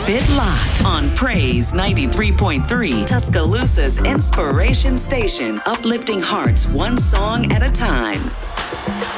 it locked on Praise 93.3, Tuscaloosa's inspiration station, uplifting hearts one song at a time.